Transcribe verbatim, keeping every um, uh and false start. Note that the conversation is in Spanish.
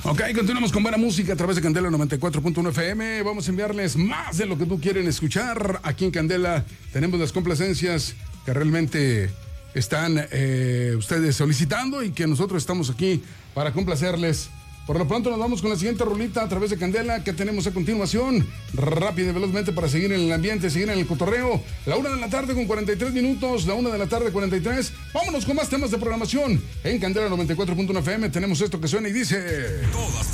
Ok, continuamos con buena música a través de Candela noventa y cuatro punto uno F M. Vamos a enviarles más de lo que tú quieren escuchar. Aquí en Candela tenemos las complacencias que realmente están eh, ustedes solicitando y que nosotros estamos aquí para complacerles. Por lo pronto nos vamos con la siguiente rolita a través de Candela que tenemos a continuación. Rápido y velozmente para seguir en el ambiente, seguir en el cotorreo. La una de la tarde con cuarenta y tres minutos, la una de la tarde cuarenta y tres. Vámonos con más temas de programación. En Candela noventa y cuatro punto uno F M tenemos esto que suena y dice... Todas